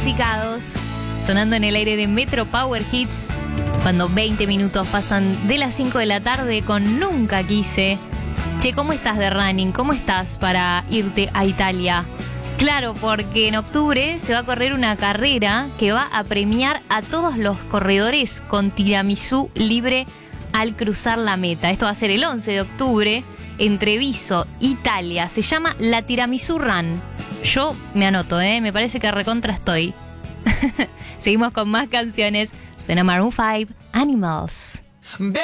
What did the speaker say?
Intoxicados, sonando en el aire de Metro Power Hits, cuando 20 minutos pasan de las 5 de la tarde con Nunca Quise. Che, ¿cómo estás de running? ¿Cómo estás para irte a Italia? Claro, porque en octubre se va a correr una carrera que va a premiar a todos los corredores con tiramisú libre al cruzar la meta. Esto va a ser el 11 de octubre en Treviso, Italia. Se llama la Tiramisú Run. Yo me anoto, me parece que recontra estoy. Seguimos con más canciones. Suena Maroon 5, Animals.